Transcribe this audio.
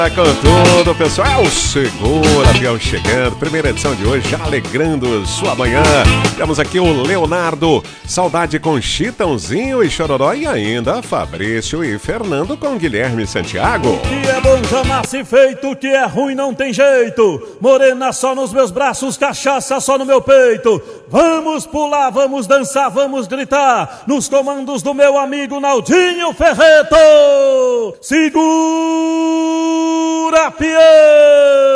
Com tudo, pessoal, é o Segura Peão chegando, primeira edição de hoje, já alegrando sua manhã. Temos aqui o Leonardo, Saudade com Chitãozinho e Chororó, e ainda Fabrício e Fernando com Guilherme Santiago. O que é bom já nasce feito, o que é ruim não tem jeito. Morena só nos meus braços, cachaça só no meu peito. Vamos pular, vamos dançar, vamos gritar, nos comandos do meu amigo Naldinho Ferreto. Segura Peão!